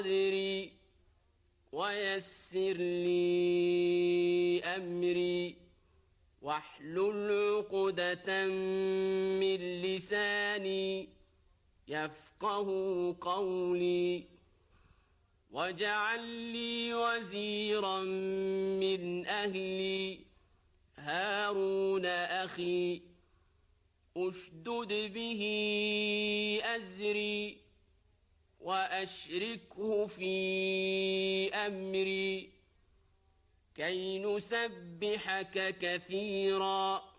صدري ويسر لي أمري واحلل عقدة من لساني يفقه قولي واجعل لي وزيرا من أهلي هارون أخي أشدد به أزري وأشركه في أمري كي نسبحك كثيرا